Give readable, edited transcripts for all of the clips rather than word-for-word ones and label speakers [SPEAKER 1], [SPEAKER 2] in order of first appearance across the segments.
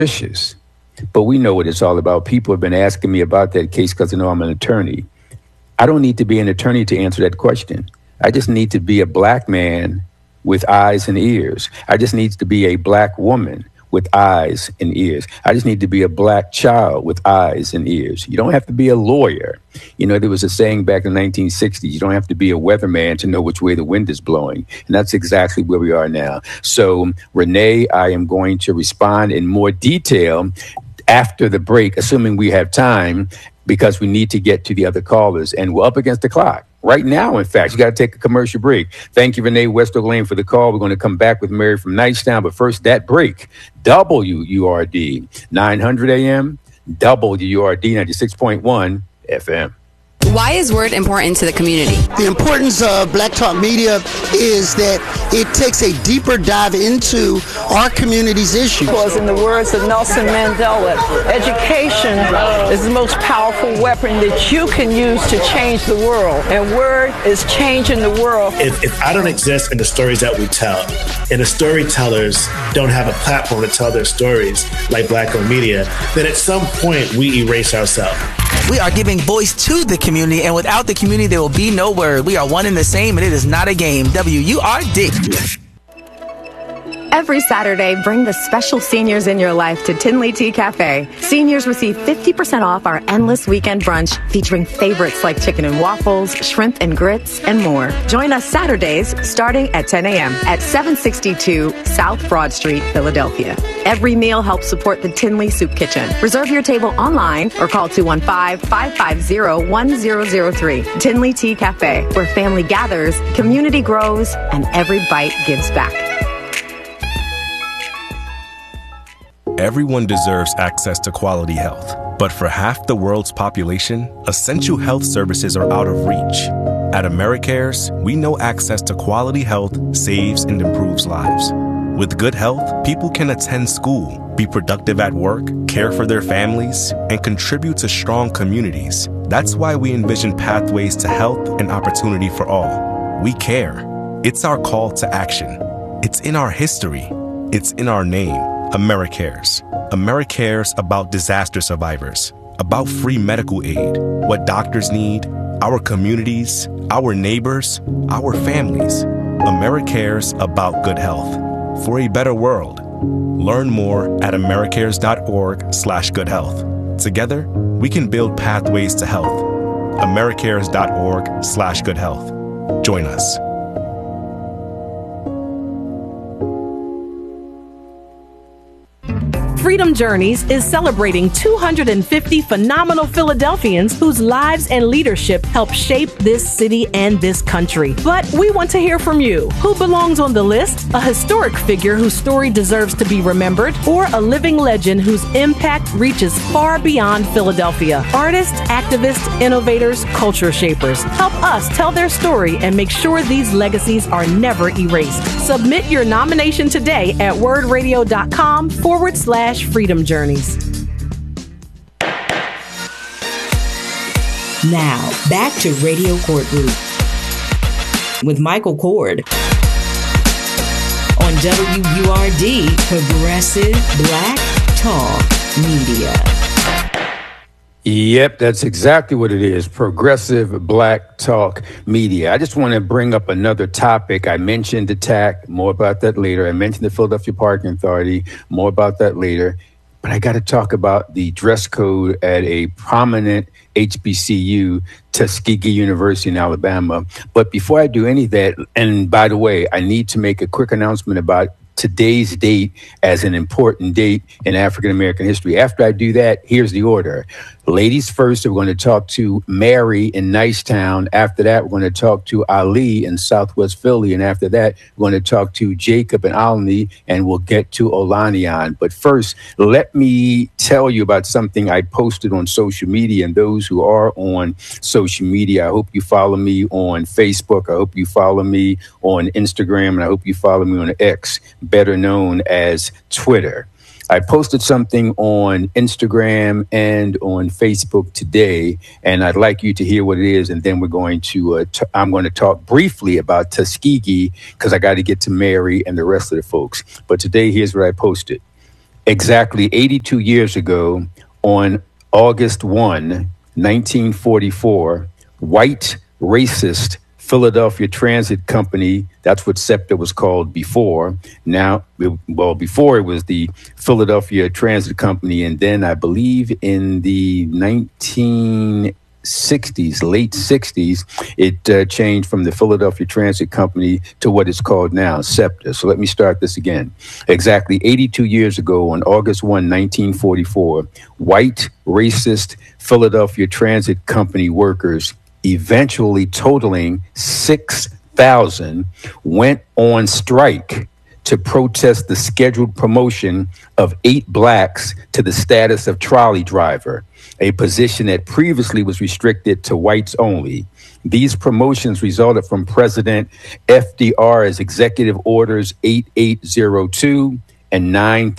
[SPEAKER 1] suspicious. But we know what it's all about. People have been asking me about that case because they know I'm an attorney. I don't need to be an attorney to answer that question. I just need to be a black man with eyes and ears. I just need to be a black woman with eyes and ears. I just need to be a black child with eyes and ears. You don't have to be a lawyer. You know, there was a saying back in the 1960s, you don't have to be a weatherman to know which way the wind is blowing. And that's exactly where we are now. So, Renee, I am going to respond in more detail after the break, assuming we have time, because we need to get to the other callers. And we're up against the clock. Right now, in fact, you got to take a commercial break. Thank you, Renee West Oak Lane, for the call. We're going to come back with Mary from Nicetown. But first, that break, WURD, 900 AM, WURD, 96.1 FM.
[SPEAKER 2] Why is Word important to the community?
[SPEAKER 3] The importance of Black Talk Media is that it takes a deeper dive into our community's issues.
[SPEAKER 4] Because in the words of Nelson Mandela, education is the most powerful weapon that you can use to change the world. And Word is changing the world.
[SPEAKER 5] If I don't exist in the stories that we tell, and the storytellers don't have a platform to tell their stories like Black-owned media, then at some point we erase ourselves.
[SPEAKER 6] We are giving voice to the community, and without the community, there will be no Word. We are one and the same, and it is not a game. WURD.
[SPEAKER 7] Every Saturday, bring the special seniors in your life to Tinley Tea Cafe. Seniors receive 50% off our endless weekend brunch featuring favorites like chicken and waffles, shrimp and grits, and more. Join us Saturdays starting at 10 a.m. at 762 South Broad Street, Philadelphia. Every meal helps support the Tinley Soup Kitchen. Reserve your table online or call 215-550-1003. Tinley Tea Cafe, where family gathers, community grows, and every bite gives back.
[SPEAKER 8] Everyone deserves access to quality health, but for half the world's population, essential health services are out of reach. At AmeriCares, we know access to quality health saves and improves lives. With good health, people can attend school, be productive at work, care for their families, and contribute to strong communities. That's why we envision pathways to health and opportunity for all. We care. It's our call to action. It's in our history. It's in our name. AmeriCares. AmeriCares about disaster survivors, about free medical aid, what doctors need, our communities, our neighbors, our families. AmeriCares about good health. For a better world. Learn more at americares.org/goodhealth. Together, we can build pathways to health. americares.org/goodhealth. Join us.
[SPEAKER 9] Freedom Journeys is celebrating 250 phenomenal Philadelphians whose lives and leadership help shape this city and this country. But we want to hear from you. Who belongs on the list? A historic figure whose story deserves to be remembered, or a living legend whose impact reaches far beyond Philadelphia? Artists, activists, innovators, culture shapers. Help us tell their story and make sure these legacies are never erased. Submit your nomination today at wordradio.com/Freedom Journeys.
[SPEAKER 10] Now, back to Radio Courtroom with Michael Cord on WURD, Progressive Black Talk Media.
[SPEAKER 1] Yep, that's exactly what it is. Progressive Black Talk Media. I just want to bring up another topic. I mentioned the TAC, more about that later. I mentioned the Philadelphia Parking Authority, more about that later. But I got to talk about the dress code at a prominent HBCU, Tuskegee University in Alabama. But before I do any of that, and by the way, I need to make a quick announcement about today's date as an important date in African American history. After I do that, here's the order. Ladies first, we're going to talk to Mary in Nicetown. After that, we're going to talk to Ali in Southwest Philly. And after that, we're going to talk to Jacob in Alny, and we'll get to Olanian. But first, let me tell you about something I posted on social media. And those who are on social media, I hope you follow me on Facebook. I hope you follow me on Instagram. And I hope you follow me on X, better known as Twitter. I posted something on Instagram and on Facebook today, and I'd like you to hear what it is. And then we're going to, I'm going to talk briefly about Tuskegee because I got to get to Mary and the rest of the folks. But today, here's what I posted. exactly 82 years ago, on August 1, 1944, white racist Philadelphia Transit Company, that's what SEPTA was called before. Before it was the Philadelphia Transit Company, and then I believe in the 1960s, late 60s, it changed from the Philadelphia Transit Company to what it's called now, SEPTA. So let me start this again. Exactly 82 years ago, on August 1, 1944, white racist Philadelphia Transit Company workers, eventually totaling 6,000, went on strike to protest the scheduled promotion of 8 blacks to the status of trolley driver, a position that previously was restricted to whites only. These promotions resulted from President FDR's executive orders 8802 and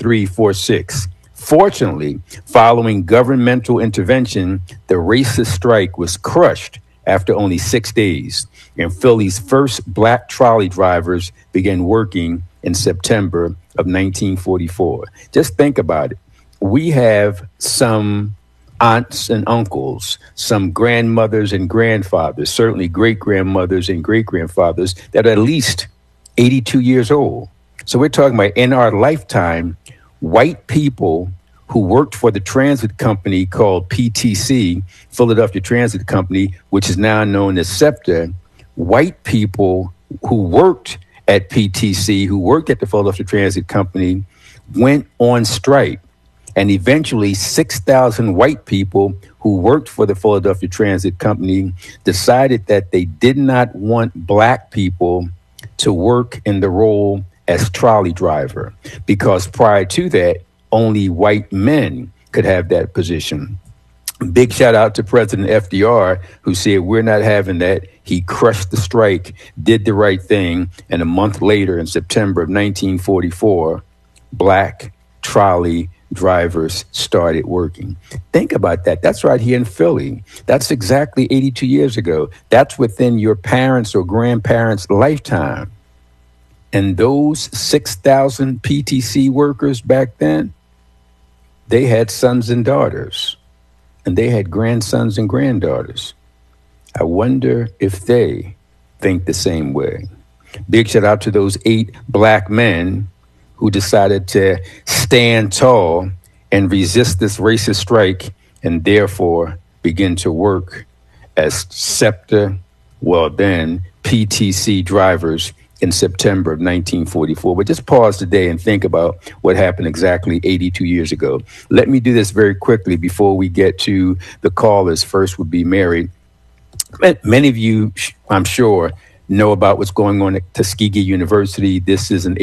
[SPEAKER 1] 9346. Fortunately, following governmental intervention, the racist strike was crushed after only 6 days, and Philly's first black trolley drivers began working in September of 1944. Just think about it. We have some aunts and uncles, some grandmothers and grandfathers, certainly great-grandmothers and great-grandfathers that are at least 82 years old. So we're talking about, in our lifetime, white people who worked for the transit company called PTC, Philadelphia Transit Company, which is now known as SEPTA. White people who worked at PTC, who worked at the Philadelphia Transit Company, went on strike. And eventually 6,000 white people who worked for the Philadelphia Transit Company decided that they did not want black people to work in the role as trolley driver, because prior to that, only white men could have that position. Big shout out to President FDR, who said, we're not having that. He crushed the strike, did the right thing. And a month later, in September of 1944, black trolley drivers started working. Think about that. That's right here in Philly. That's exactly 82 years ago. That's within your parents' or grandparents' lifetime. And those 6,000 PTC workers back then, they had sons and daughters, and they had grandsons and granddaughters. I wonder if they think the same way. Big shout out to those 8 black men who decided to stand tall and resist this racist strike, and therefore begin to work as SEPTA, well then PTC drivers, in September of 1944. But just pause today and think about what happened exactly 82 years ago. Let me do this very quickly before we get to the callers. First would be Mary. Many of you, I'm sure, know about what's going on at Tuskegee University. This is an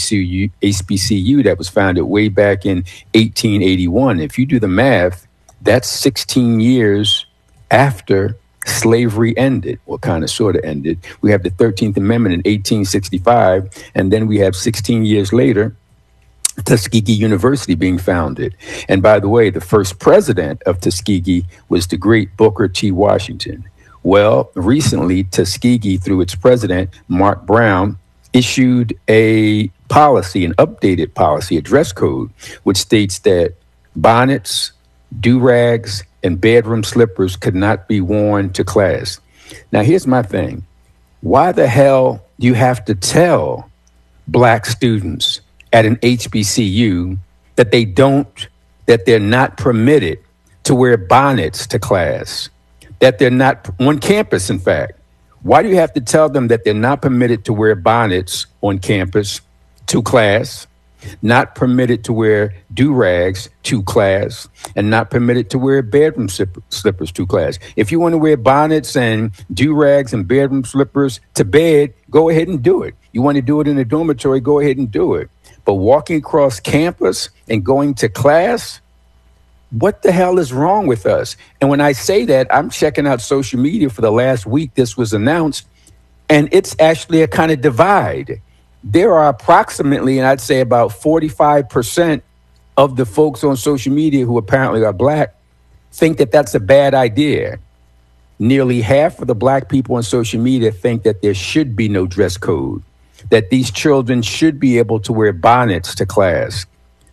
[SPEAKER 1] HBCU that was founded way back in 1881. If you do the math, that's 16 years after slavery ended, or kind of sort of ended. We have the 13th Amendment in 1865, and then we have 16 years later, Tuskegee University being founded. And by the way, the first president of Tuskegee was the great Booker T. Washington. Well, recently, Tuskegee, through its president, Mark Brown, issued a policy, an updated policy, a dress code, which states that bonnets, do-rags, and bedroom slippers could not be worn to class. Now, here's my thing. Why the hell do you have to tell black students at an HBCU that they're not permitted to wear bonnets to class, that they're not on campus, in fact? Why do you have to tell them that they're not permitted to wear bonnets on campus to class, not permitted to wear do-rags to class, and not permitted to wear bedroom slippers to class? If you want to wear bonnets and do-rags and bedroom slippers to bed, go ahead and do it. You want to do it in a dormitory, go ahead and do it. But walking across campus and going to class, what the hell is wrong with us? And when I say that, I'm checking out social media for the last week this was announced, and it's actually a kind of divide. There are approximately, and I'd say about 45% of the folks on social media who apparently are black think that that's a bad idea. Nearly half of the black people on social media think that there should be no dress code, that these children should be able to wear bonnets to class.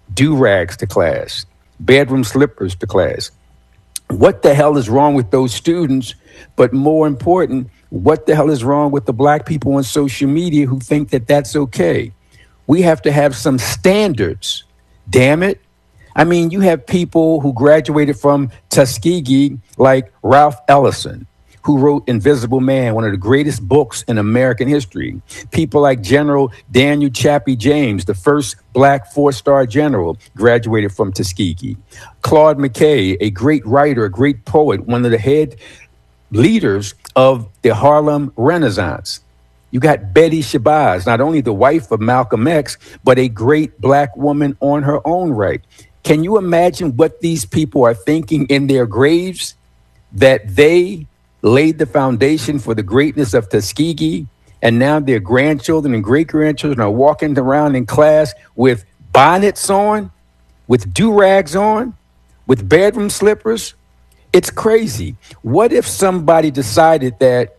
[SPEAKER 1] do-rags to class, bedroom slippers to class. What the hell is wrong with those students? But more important, what the hell is wrong with the black people on social media who think that that's okay? We have to have some standards, damn it. I mean, you have people who graduated from Tuskegee like Ralph Ellison, who wrote Invisible Man, one of the greatest books in American history. People like General Daniel Chappie James, the first black 4-star general, graduated from Tuskegee. Claude McKay, a great writer, a great poet, one of the head leaders of the Harlem Renaissance. You got Betty Shabazz, not only the wife of Malcolm X, but a great black woman on her own right. Can you imagine what these people are thinking in their graves? That they laid the foundation for the greatness of Tuskegee, and now their grandchildren and great-grandchildren are walking around in class with bonnets on, with do-rags on, with bedroom slippers. It's crazy. What if somebody decided that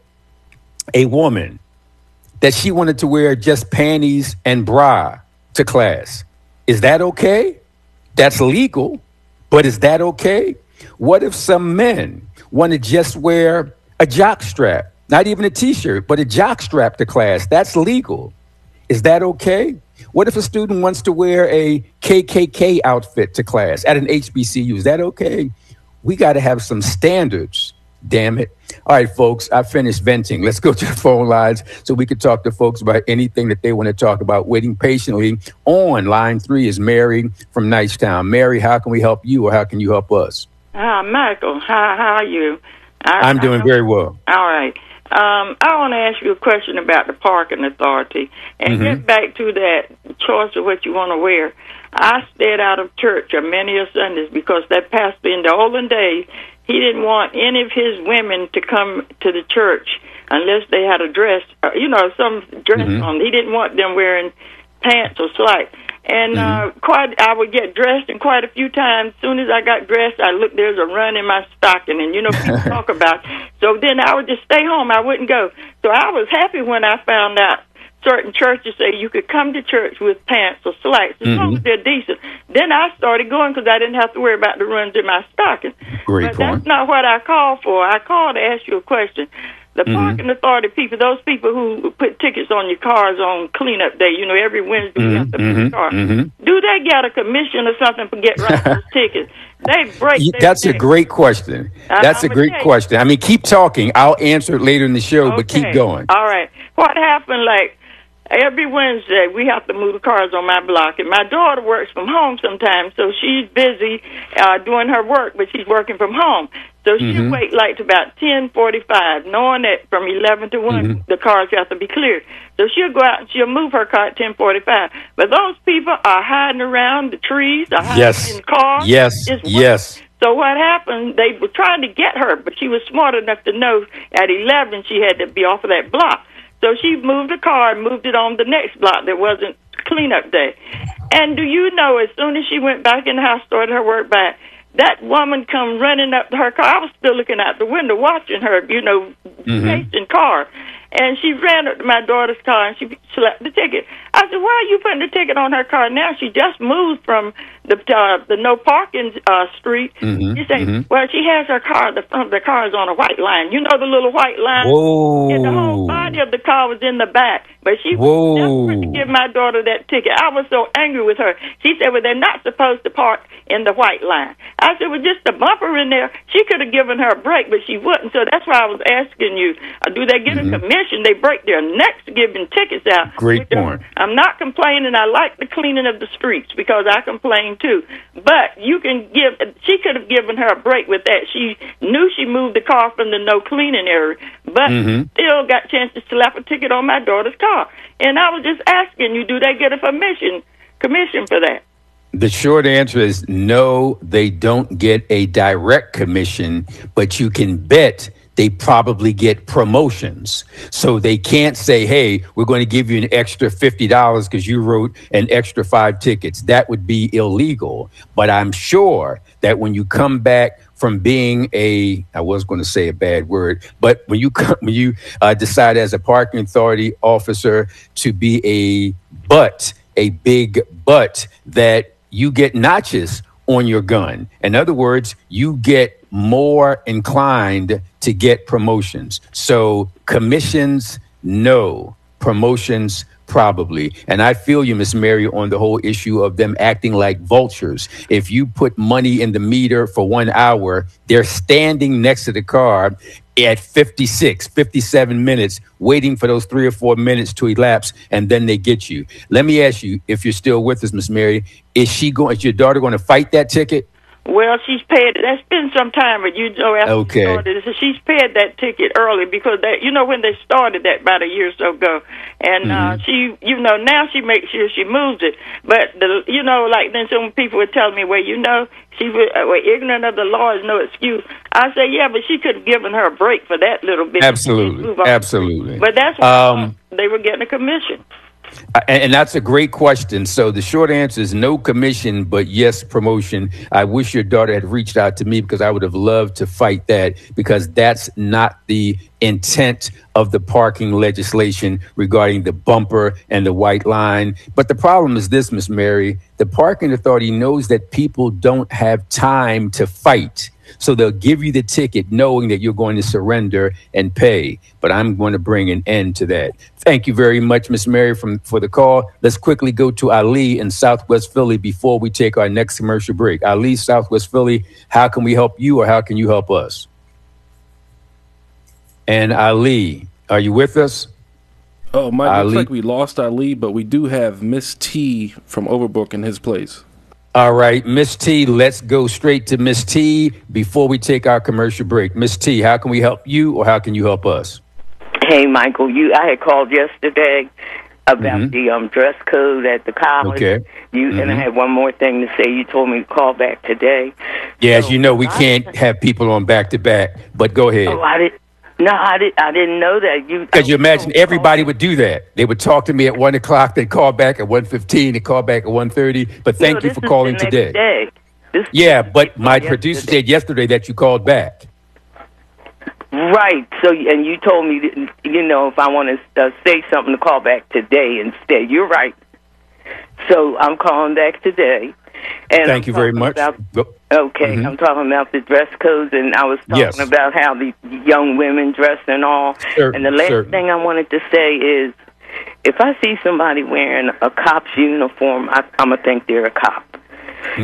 [SPEAKER 1] a woman, that she wanted to wear just panties and bra to class? Is that okay? That's legal, but is that okay? What if some men want to just wear a jock strap, not even a t-shirt, but a jock strap to class? That's legal. Is that okay? What if a student wants to wear a KKK outfit to class at an HBCU? Is that okay? We got to have some standards, damn it. All right, folks, I finished venting. Let's go to the phone lines so we can talk to folks about anything that they want to talk about. Waiting patiently on line 3 is Mary from Nicetown. Mary, how can we help you, or how can you help us?
[SPEAKER 11] Michael, how are you?
[SPEAKER 1] I'm doing very well.
[SPEAKER 11] All right. I want to ask you a question about the parking authority and get back to that choice of what you want to wear. I stayed out of church on many of Sundays because that pastor in the olden days, he didn't want any of his women to come to the church unless they had a dress, some dress on. He didn't want them wearing pants or slacks. And I would get dressed, and quite a few times, as soon as I got dressed, I looked, there's a run in my stocking, and people talk about it. So then I would just stay home. I wouldn't go. So I was happy when I found out certain churches say you could come to church with pants or slacks as long as they're decent. Then I started going because I didn't have to worry about the runs in my stocking.
[SPEAKER 1] Great
[SPEAKER 11] but
[SPEAKER 1] point.
[SPEAKER 11] That's not what I called for. I called to ask you a question. The parking authority people, those people who put tickets on your cars on cleanup day, every Wednesday we have to put the car. Do they get a commission or something for getting rid of those tickets? They break.
[SPEAKER 1] That's a great question. That's a great question. I mean, keep talking. I'll answer it later in the show, but keep going.
[SPEAKER 11] All right. What happened, every Wednesday, we have to move the cars on my block, and my daughter works from home sometimes, so she's busy doing her work, but she's working from home. So she'll wait to about 10:45, knowing that from 11 to 1, the cars have to be cleared. So she'll go out and she'll move her car at 10:45. But those people are hiding around the trees, are hiding in cars.
[SPEAKER 1] Yes.
[SPEAKER 11] So what happened, they were trying to get her, but she was smart enough to know at 11 she had to be off of that block. So she moved the car and moved it on the next block that wasn't cleanup day. And do you know, as soon as she went back in the house, started her work back, that woman come running up to her car. I was still looking out the window watching her, chasing car. And she ran up to my daughter's car and she slapped the ticket. I said, why are you putting the ticket on her car now? She just moved from the no parking street. She said, well, she has her car, the front of the car is on a white line. You know the little white line?
[SPEAKER 1] Whoa.
[SPEAKER 11] And the whole body of the car was in the back. But she was desperate to give my daughter that ticket. I was so angry with her. She said, well, they're not supposed to park in the white line. I said, well, just a bumper in there. She could have given her a break, but she wouldn't. So that's why I was asking you, do they get a commission? They break their necks giving tickets out.
[SPEAKER 1] Great point.
[SPEAKER 11] I'm not complaining. I like the cleaning of the streets because I complain too. But she could have given her a break with that. She knew she moved the car from the no cleaning area, but still got a chance to slap a ticket on my daughter's car. And I was just asking you, do they get a commission for that?
[SPEAKER 1] The short answer is no, they don't get a direct commission, but you can bet they probably get promotions. So they can't say, hey, we're going to give you an extra $50 because you wrote an extra 5 tickets. That would be illegal. But I'm sure that when you come back from being I was going to say a bad word, but when you decide as a parking authority officer to be a big butt that you get notches on your gun. In other words, you get more inclined to get promotions. So commissions, no. Promotions, probably. And I feel you, Miss Mary, on the whole issue of them acting like vultures. If you put money in the meter for 1 hour, they're standing next to the car at 56, 57 minutes, waiting for those 3 or 4 minutes to elapse, and then they get you. Let me ask you, if you're still with us, Miss Mary, is your daughter going to fight that ticket?
[SPEAKER 11] Well, she's paid. That's been some time, but after she started, so she's paid that ticket early because when they started that about a year or so ago, and she, now she makes sure she moves it. But then some people were telling me, she was ignorant of the law is no excuse. I say, yeah, but she could have given her a break for that little bit.
[SPEAKER 1] Absolutely.
[SPEAKER 11] But that's why they were getting a commission.
[SPEAKER 1] And that's a great question. So the short answer is no commission, but yes, promotion. I wish your daughter had reached out to me because I would have loved to fight that, because that's not the intent of the parking legislation regarding the bumper and the white line. But the problem is this, Miss Mary, the parking authority knows that people don't have time to fight. So they'll give you the ticket knowing that you're going to surrender and pay. But I'm going to bring an end to that. Thank you very much, Miss Mary, for the call. Let's quickly go to Ali in Southwest Philly before we take our next commercial break. Ali, Southwest Philly, how can we help you or how can you help us? And Ali, are you with us?
[SPEAKER 12] Oh, Mike, looks like we lost Ali, but we do have Miss T from Overbrook in his place.
[SPEAKER 1] All right, Miss T, let's go straight to Miss T before we take our commercial break. Miss T, how can we help you or how can you help us?
[SPEAKER 13] Hey, Michael, I had called yesterday about the dress code at the college.
[SPEAKER 1] Okay.
[SPEAKER 13] And I had one more thing to say. You told me to call back today.
[SPEAKER 1] Yeah, as you know, we can't have people on back-to-back, but go ahead.
[SPEAKER 13] Oh, I didn't know that.
[SPEAKER 1] Because you imagine everybody would do that. They would talk to me at 1 o'clock, they'd call back at 1:15, they'd call back at 1:30. But thank you for calling today. Yeah, but my producer said yesterday that you called back.
[SPEAKER 13] Right. So, and you told me, if I want to say something to call back today instead. You're right. So I'm calling back today. And
[SPEAKER 1] thank you very much.
[SPEAKER 13] Okay, I'm talking about the dress codes, and I was talking about how the young women dress and all. And the last thing I wanted to say is, if I see somebody wearing a cop's uniform, I'm going to think they're a cop. So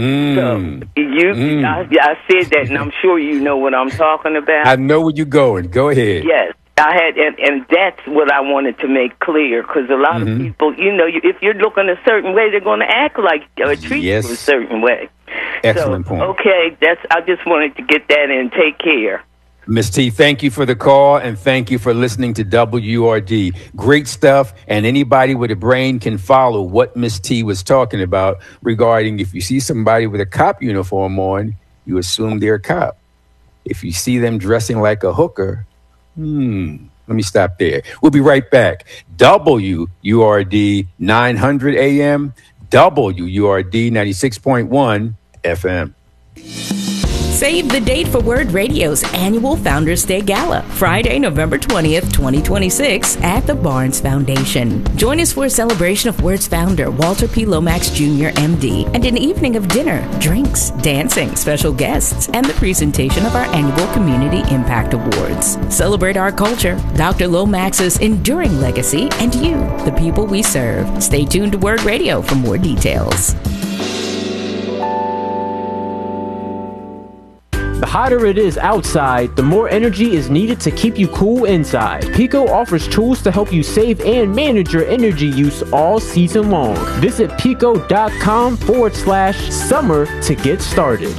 [SPEAKER 13] I said that, and I'm sure you know what I'm talking about.
[SPEAKER 1] I know where you're going. Go ahead.
[SPEAKER 13] Yes. I had, and that's what I wanted to make clear, because a lot of people, if you're looking a certain way, they're going to act like or treat you a certain way.
[SPEAKER 1] Excellent point.
[SPEAKER 13] Okay, I just wanted to get that in. Take care.
[SPEAKER 1] Miss T, thank you for the call, and thank you for listening to WRD. Great stuff, and anybody with a brain can follow what Miss T was talking about regarding if you see somebody with a cop uniform on, you assume they're a cop. If you see them dressing like a hooker, let me stop there. We'll be right back. WURD 900 AM, WURD 96.1 FM.
[SPEAKER 10] Save the date for Word Radio's annual Founders Day Gala, Friday, November 20th, 2026, at the Barnes Foundation. Join us for a celebration of Word's founder, Walter P. Lomax Jr., MD, and an evening of dinner, drinks, dancing, special guests, and the presentation of our annual Community Impact Awards. Celebrate our culture, Dr. Lomax's enduring legacy, and you, the people we serve. Stay tuned to Word Radio for more details.
[SPEAKER 14] The hotter it is outside, the more energy is needed to keep you cool inside. Pico offers tools to help you save and manage your energy use all season long. Visit pico.com/summer to get started.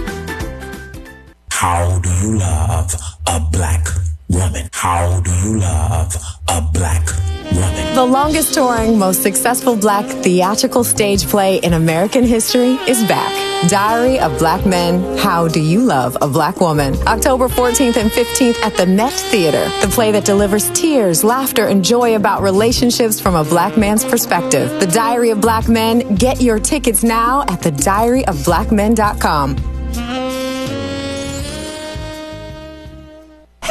[SPEAKER 15] How do you love a black woman? How do you love a black woman?
[SPEAKER 7] The longest touring, most successful black theatrical stage play in American history is back. Diary of Black Men, How Do You Love a Black Woman? October 14th and 15th at the Met Theater. The play that delivers tears, laughter, and joy about relationships from a black man's perspective. The Diary of Black Men. Get your tickets now at thediaryofblackmen.com.
[SPEAKER 6] Hey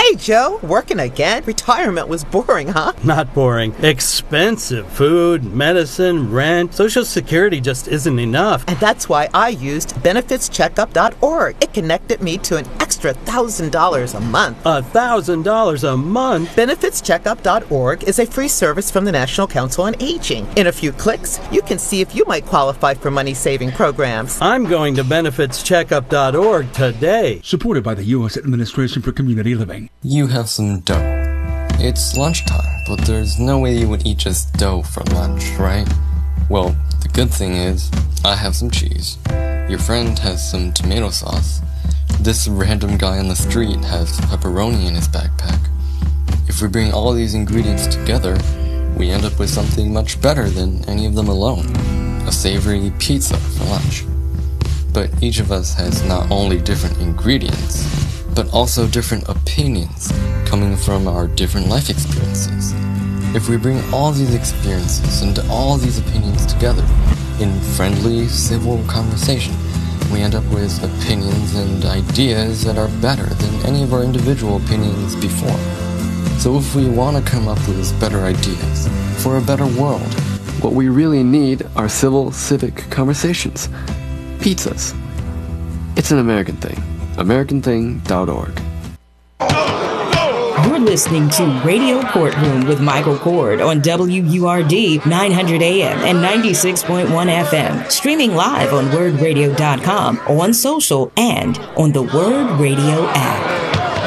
[SPEAKER 16] Hey, Joe, working again? Retirement was boring, huh?
[SPEAKER 17] Not boring. Expensive. Food, medicine, rent. Social Security just isn't enough.
[SPEAKER 16] And that's why I used benefitscheckup.org. It connected me to an extra $1,000 a month.
[SPEAKER 17] $1,000 a month?
[SPEAKER 16] Benefitscheckup.org is a free service from the National Council on Aging. In a few clicks, you can see if you might qualify for money-saving programs.
[SPEAKER 17] I'm going to benefitscheckup.org today.
[SPEAKER 18] Supported by the U.S. Administration for Community Living.
[SPEAKER 19] You have some dough. It's lunchtime, but there's no way you would eat just dough for lunch, right? Well, the good thing is, I have some cheese. Your friend has some tomato sauce. This random guy on the street has pepperoni in his backpack. If we bring all these ingredients together, we end up with something much better than any of them alone. A savory pizza for lunch. But each of us has not only different ingredients, but also different opinions coming from our different life experiences. If we bring all these experiences and all these opinions together in friendly, civil conversation, we end up with opinions and ideas that are better than any of our individual opinions before. So if we want to come up with better ideas for a better world,
[SPEAKER 20] what we really need are civil, civic conversations. Pizzas. It's an American thing. AmericanThing.org.
[SPEAKER 10] You're listening to Radio Courtroom with Michael Cord on WURD 900 AM and 96.1 FM. Streaming live on wordradio.com, on social, and on the Word Radio app.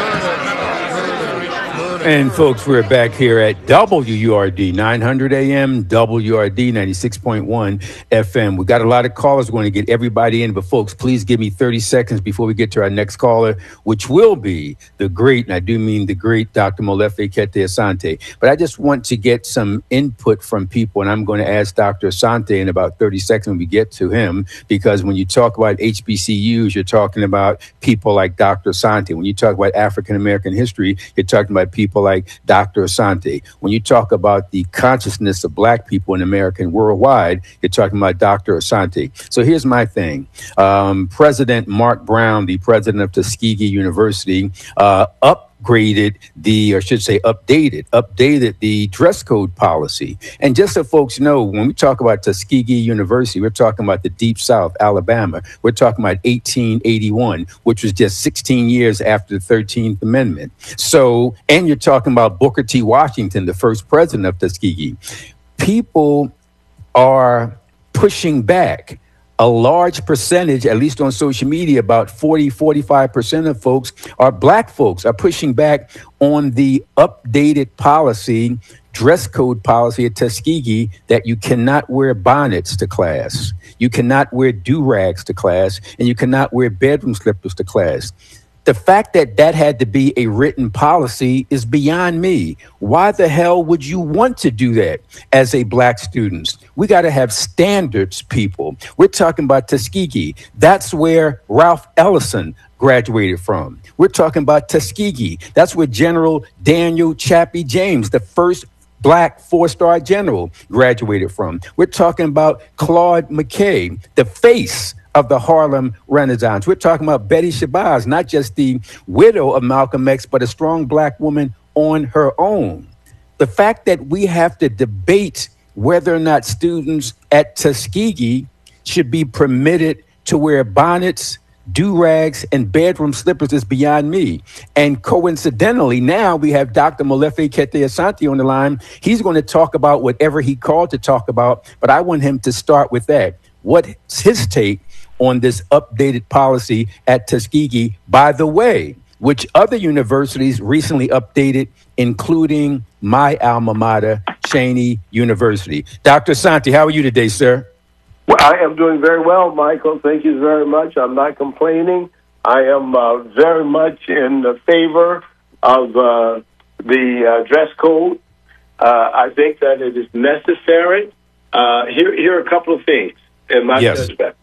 [SPEAKER 1] And folks, we're back here at WURD 900 AM, WURD 96.1 FM. We got a lot of callers. We're going to get everybody in, but folks, please give me 30 seconds before we get to our next caller, which will be the great, and I do mean the great, Dr. Molefi Kete Asante. But I just want to get some input from people, and I'm going to ask Dr. Asante in about 30 seconds when we get to him, because when you talk about HBCUs, you're talking about people like Dr. Asante. When you talk about African-American history, you're talking about people like Dr. Asante. When you talk about the consciousness of black people in America and worldwide, you're talking about Dr. Asante. So here's my thing. President Mark Brown, the president of Tuskegee University, updated the dress code policy. And just so folks know, when we talk about Tuskegee University, we're talking about the Deep South, Alabama. We're talking about 1881, which was just 16 years after the 13th Amendment. So, and you're talking about Booker T. Washington, the first president of Tuskegee. People are pushing back. A large percentage, at least on social media, about 45% of folks are black folks, are pushing back on the updated policy, dress code policy at Tuskegee, that you cannot wear bonnets to class, you cannot wear do-rags to class, and you cannot wear bedroom slippers to class. The fact that that had to be a written policy is beyond me. Why the hell would you want to do that as a black student? We got to have standards, people. We're talking about Tuskegee. That's where Ralph Ellison graduated from. We're talking about Tuskegee. That's where General Daniel Chappie James, the first black four-star general, graduated from. We're talking about Claude McKay, the face of the Harlem Renaissance. We're talking about Betty Shabazz, not just the widow of Malcolm X, but a strong black woman on her own. The fact that we have to debate whether or not students at Tuskegee should be permitted to wear bonnets, do-rags, and bedroom slippers is beyond me. And coincidentally, now we have Dr. Molefi Kete Asante on the line. He's going to talk about whatever he called to talk about, but I want him to start with that. What's his take on this updated policy at Tuskegee, by the way, which other universities recently updated, including my alma mater, Cheyney University. Dr. Asante, how are you today, sir?
[SPEAKER 21] Well, I am doing very well, Michael. Thank you very much. I'm not complaining. I am very much in favor of the dress code. I think that it is necessary. Here are a couple of things in my judgment.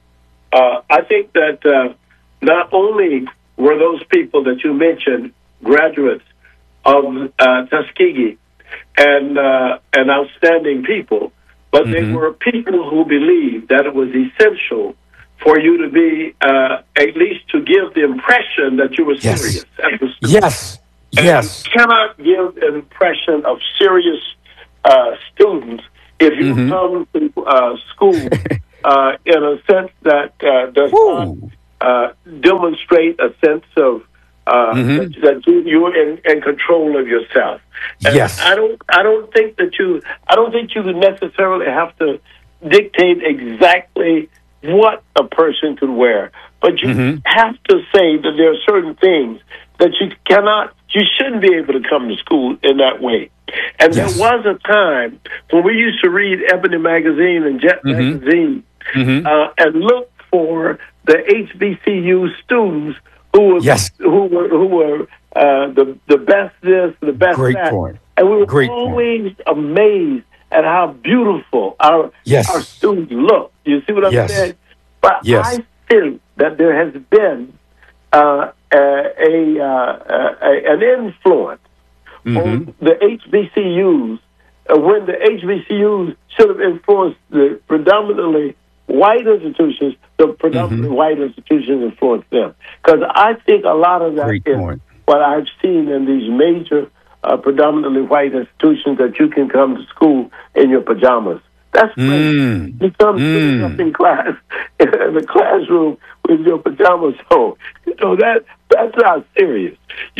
[SPEAKER 21] I think that not only were those people that you mentioned graduates of Tuskegee and outstanding people, but they were people who believed that it was essential for you to be, at least to give the impression that you were serious.
[SPEAKER 1] Yes.
[SPEAKER 21] And you cannot give an impression of serious students if you come to school in a sense that does not demonstrate a sense of that you're in control of yourself. And
[SPEAKER 1] yes.
[SPEAKER 21] I don't think you necessarily have to dictate exactly what a person could wear, but you have to say that there are certain things that you shouldn't be able to come to school in that way. And there was a time when we used to read Ebony Magazine and Jet Magazine and look for the HBCU students who were the best this, the best that.
[SPEAKER 1] Point.
[SPEAKER 21] And we were always amazed at how beautiful our students look. You see what I'm saying? But I think that there has been an influence on the HBCUs when the HBCUs should have influenced the predominantly white institutions. The predominantly white institutions influenced them, because I think a lot of that is what I've seen in these major predominantly white institutions, that you can come to school in your pajamas. That's great. You come sitting up in class, in the classroom with your pajamas on. That's not serious.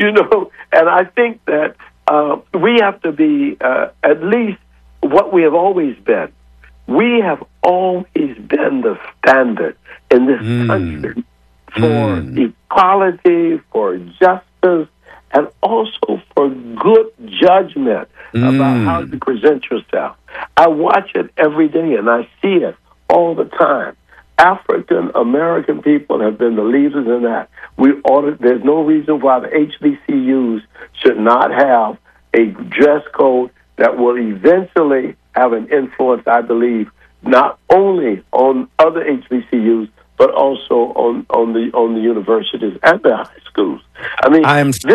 [SPEAKER 21] And I think that we have to be at least what we have always been. We have always been the standard in this country for equality, for justice, and also for good judgment about how you present yourself. I watch it every day, and I see it all the time. African American people have been the leaders in that. There's no reason why the HBCUs should not have a dress code that will eventually have an influence, I believe, not only on other HBCUs, but also on the universities and the high schools. I mean,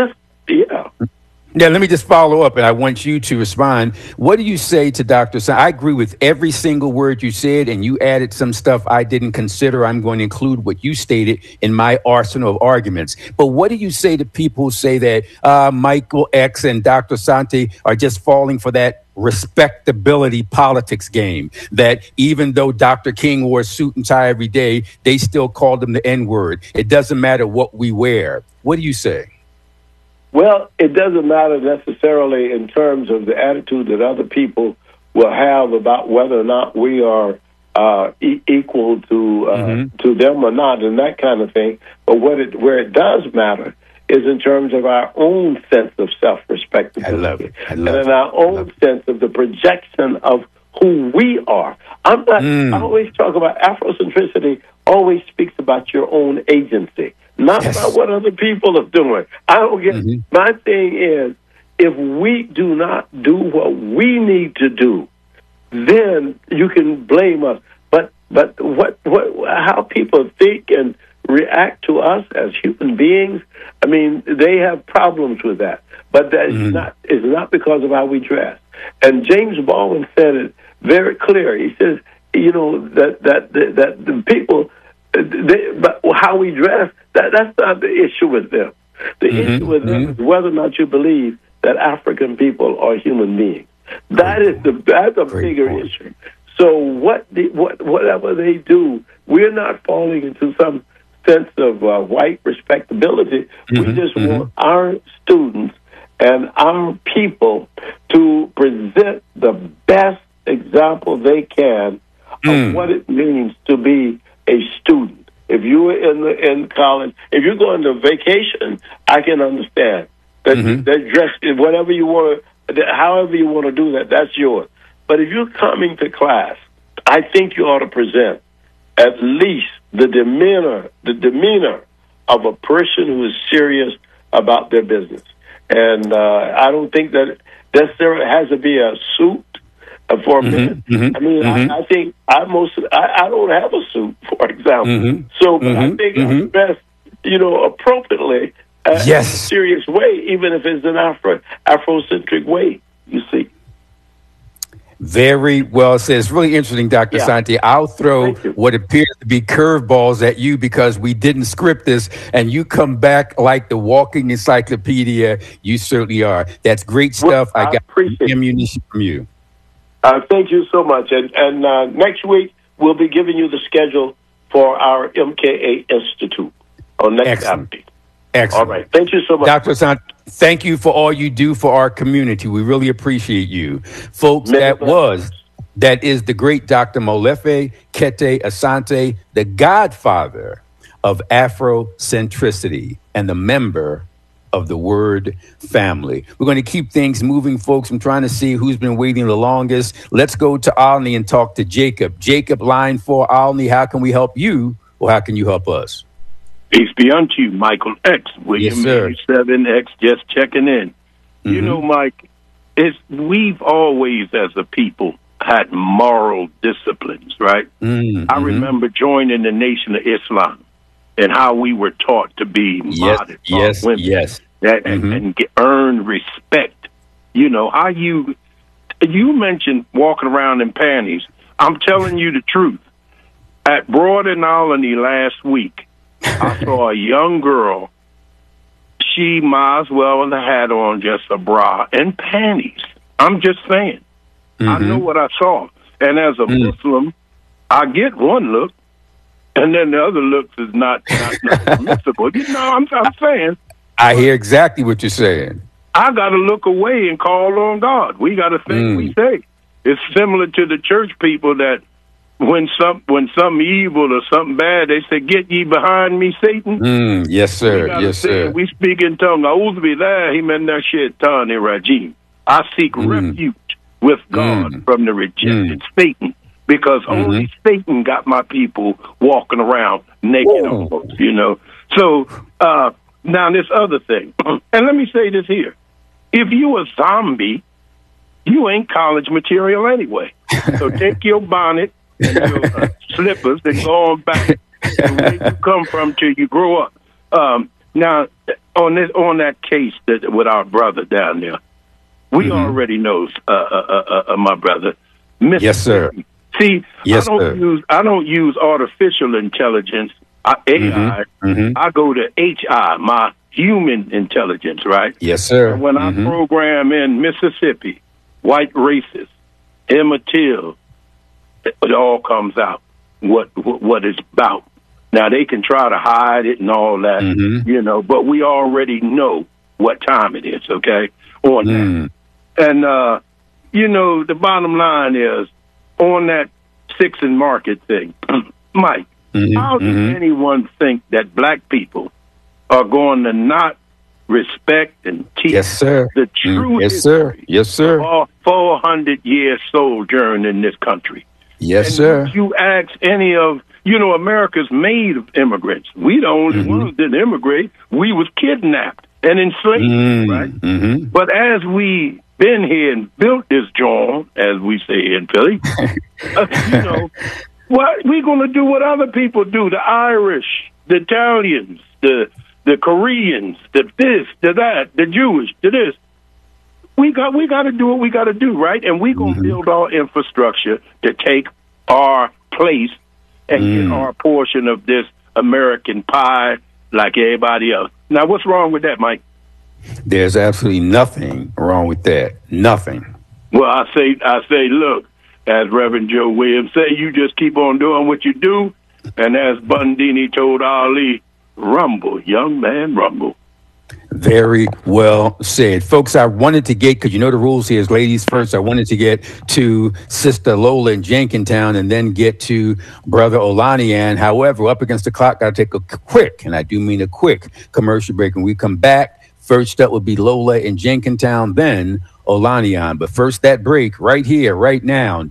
[SPEAKER 1] Yeah, let me just follow up, and I want you to respond. What do you say to Dr. Santi? I agree with every single word you said, and you added some stuff I didn't consider. I'm going to include what you stated in my arsenal of arguments. But what do you say to people who say that Michael X and Dr. Santi are just falling for that respectability politics game, that even though Dr. King wore a suit and tie every day, they still called him the N-word? It doesn't matter what we wear. What do you say?
[SPEAKER 21] Well, it doesn't matter necessarily in terms of the attitude that other people will have about whether or not we are equal to them or not, and that kind of thing. But where it does matter is in terms of our own sense of self-respectability. I love it. And in our own sense of the projection of who we are. I always talk about Afrocentricity, always speaks about your own agency. Not about what other people are doing. I don't get my thing is, if we do not do what we need to do, then you can blame us. But how people think and react to us as human beings, I mean, they have problems with that. But that is not because of how we dress. And James Baldwin said it very clear. He says, that the people, but how we dress, that's not the issue with them. The issue with them is whether or not you believe that African people are human beings. That's a bigger issue. So whatever they do, we're not falling into some sense of white respectability. We just want our students and our people to present the best example they can of what it means to be a student. If you were in college, if you're going to vacation, I can understand that dress, whatever you want to, however you want to do that, that's yours. But if you're coming to class, I think you ought to present at least the demeanor of a person who is serious about their business. And I don't think that necessarily has to be a suit for a minute. I mean, I think I don't have a suit, for example. So I think I dress, appropriately in a serious way, even if it's an Afrocentric way, you see.
[SPEAKER 1] Very well said. It's really interesting, Dr. Asante. I'll throw what appears to be curveballs at you because we didn't script this, and you come back like the walking encyclopedia. You certainly are. That's great stuff. I got ammunition from you.
[SPEAKER 21] Thank you so much. And next week, we'll be giving you the schedule for our MKA Institute on next Saturday.
[SPEAKER 1] Excellent.
[SPEAKER 21] All right. Thank you so much.
[SPEAKER 1] Dr. Asante, thank you for all you do for our community. We really appreciate you. Folks, that is the great Dr. Molefi Kete Asante, the godfather of Afrocentricity and the member of the Word family. We're going to keep things moving, folks. I'm trying to see who's been waiting the longest. Let's go to Alney and talk to Jacob. Jacob, line 4, Alney, how can we help you or how can you help us?
[SPEAKER 2] Peace be unto you, Michael X. William 7X, just checking in. You know, Mike, we've always, as a people, had moral disciplines, right? I remember joining the Nation of Islam and how we were taught to be modest women and earn respect. You know, how you mentioned walking around in panties. I'm telling you the truth. At Broad and Albany last week, I saw a young girl. She might as well have had on just a bra and panties. I'm just saying. I know what I saw. And as a Muslim, I get one look, and then the other looks is not permissible. You know, I'm saying.
[SPEAKER 1] I hear exactly what you're saying.
[SPEAKER 2] I got to look away and call on God. We got to think we say. It's similar to the church people that when something evil or something bad, they say, "Get ye behind me, Satan."
[SPEAKER 1] Yes, sir. Yes, sir.
[SPEAKER 2] We speak in tongues. I seek refuge with God from the rejected Satan, because only Satan got my people walking around naked almost, you know. So now this other thing, and let me say this here: if you a zombie, you ain't college material anyway. So take your bonnet and your slippers and go on back to where you come from till you grow up. Now, on that case with our brother down there, we already know, my brother, Mississippi.
[SPEAKER 1] Yes, sir.
[SPEAKER 2] See, I don't use artificial intelligence, AI. I go to HI, my human intelligence, right?
[SPEAKER 1] Yes, sir.
[SPEAKER 2] And when I program in Mississippi, white racist, Emmett Till, it all comes out what it's about. Now they can try to hide it and all that, you know, but we already know what time it is. Okay, on that, and you know, the bottom line is on that 6 and market thing, Mike. How does anyone think that black people are going to not respect and teach the true history of our 400-year sojourn in this country?
[SPEAKER 1] Yes, sir.
[SPEAKER 2] If you ask any of, you know, America's made of immigrants. We the only ones that immigrate. We was kidnapped and enslaved, right? But as we been here and built this joint, as we say in Philly, you know, what we going to do what other people do? The Irish, the Italians, the Koreans, the this, the that, the Jewish, the this. We got to do what we got to do, right? And we gonna build our infrastructure to take our place and get our portion of this American pie like everybody else. Now, what's wrong with that, Mike?
[SPEAKER 1] There's absolutely nothing wrong with that. Nothing.
[SPEAKER 2] Well, I say, look, as Reverend Joe Williams say, you just keep on doing what you do, and as Bundini told Ali, rumble, young man, rumble.
[SPEAKER 1] Very well said. Folks, I wanted to get, because you know the rules here is ladies first, I wanted to get to Sister Lola in Jenkintown and then get to Brother Olaniyan. However, up against the clock, got to take a quick, and I do mean a quick, commercial break. When we come back, first up would be Lola in Jenkintown, then Olaniyan. But first, that break right here, right now,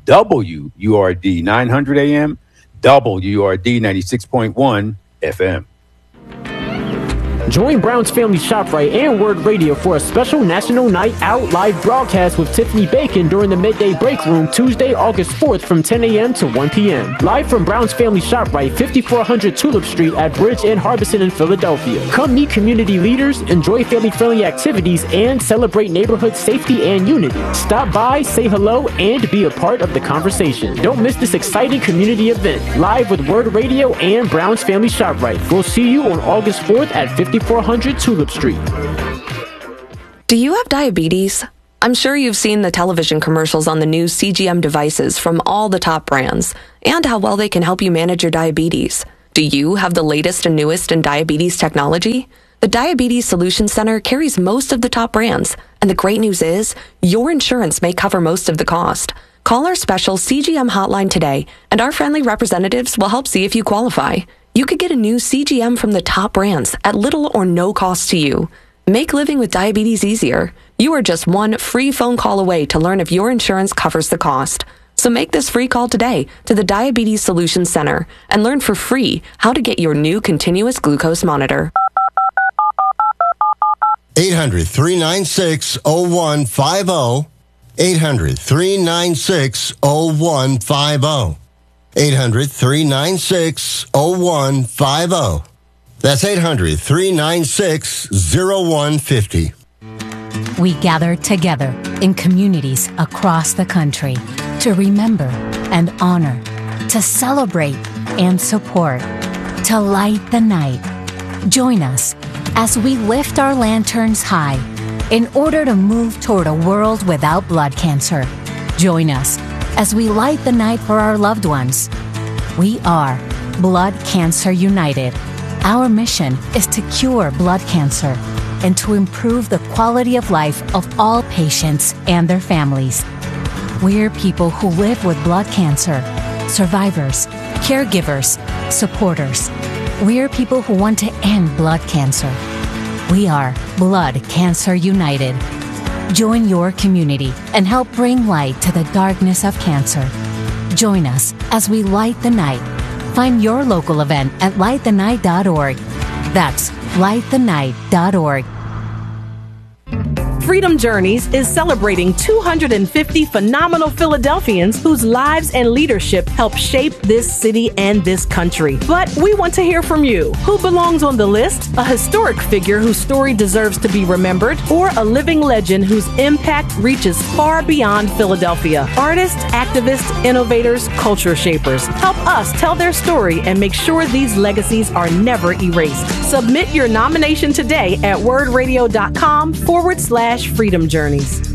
[SPEAKER 1] WURD 900 AM, WURD 96.1 FM.
[SPEAKER 14] Join Brown's Family ShopRite and Word Radio for a special National Night Out live broadcast with Tiffany Bacon during the Midday Break Room Tuesday, August 4th from 10 a.m. to 1 p.m. Live from Brown's Family ShopRite, 5400 Tulip Street at Bridge and Harbison in Philadelphia. Come meet community leaders, enjoy family-friendly activities, and celebrate neighborhood safety and unity. Stop by, say hello, and be a part of the conversation. Don't miss this exciting community event, live with Word Radio and Brown's Family ShopRite. We'll see you on August 4th at 5400 Tulip Street.
[SPEAKER 3] Do you have diabetes? I'm sure you've seen the television commercials on the new CGM devices from all the top brands and how well they can help you manage your diabetes. Do you have the latest and newest in diabetes technology? The Diabetes Solutions Center carries most of the top brands, and the great news is your insurance may cover most of the cost. Call our special CGM hotline today, and our friendly representatives will help see if you qualify. You could get a new CGM from the top brands at little or no cost to you. Make living with diabetes easier. You are just one free phone call away to learn if your insurance covers the cost. So make this free call today to the Diabetes Solutions Center and learn for free how to get your new continuous glucose monitor.
[SPEAKER 22] 800-396-0150. 800-396-0150. 800-396-0150. That's 800-396-0150.
[SPEAKER 23] We gather together in communities across the country to remember and honor, to celebrate and support, to light the night. Join us as we lift our lanterns high in order to move toward a world without blood cancer. Join us as we light the night for our loved ones. We are Blood Cancer United. Our mission is to cure blood cancer and to improve the quality of life of all patients and their families. We're people who live with blood cancer, survivors, caregivers, supporters. We're people who want to end blood cancer. We are Blood Cancer United. Join your community and help bring light to the darkness of cancer. Join us as we light the night. Find your local event at lightthenight.org. That's lightthenight.org.
[SPEAKER 9] Freedom Journeys is celebrating 250 phenomenal Philadelphians whose lives and leadership help shape this city and this country. But we want to hear from you. Who belongs on the list? A historic figure whose story deserves to be remembered, or a living legend whose impact reaches far beyond Philadelphia? Artists, activists, innovators, culture shapers. Help us tell their story and make sure these legacies are never erased. Submit your nomination today at wordradio.com/Freedom Journeys.